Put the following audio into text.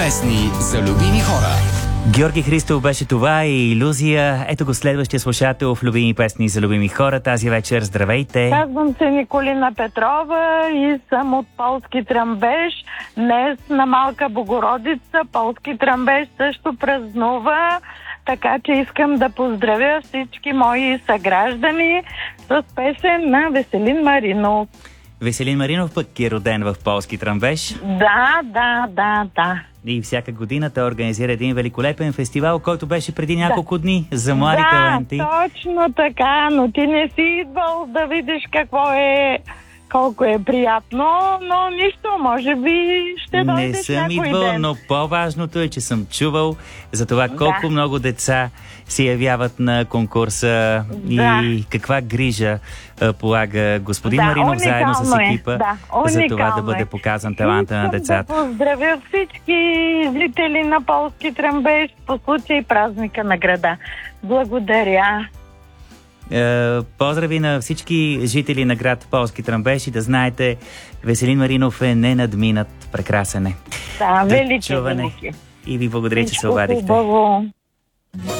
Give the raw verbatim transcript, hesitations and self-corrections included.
песни за любими хора. Георги Христов беше това и Илюзия. Ето го следващия слушател в Любими песни за любими хора тази вечер. Здравейте! Казвам се Николина Петрова и съм от Полски Тръмбеш. Днес на Малка Богородица Полски Тръмбеш също празнува, така че искам да поздравя всички мои съграждани с песен на Веселин Маринов. Веселин Маринов пък е роден в Полски Тръмбеш. Да, да, да, да. И всяка година той организира един великолепен фестивал, който беше преди няколко да. дни за млади да, таланти. Да, точно така, но ти не си идвал да видиш какво е, колко е приятно, но нищо, може би ще дойдеш Не съм някой идвал, ден. но по-важното е, че съм чувал за това колко Да. много деца се явяват на конкурса Да. и каква грижа а, полага господин Да, Маринов заедно с уникално е. екипа Да, за това да уникално бъде е. показан таланта на Искам децата. да поздравя всички жители на Полски Тръмбеш по случай празника на града. Благодаря. Е, поздрави на всички жители на град Полски Тръмбеш и да знаете, Веселин Маринов е ненадминат. Прекрасен е. Да, До велики, чуване. велики. И ви благодаря, че се Всичко обадихте. хубаво.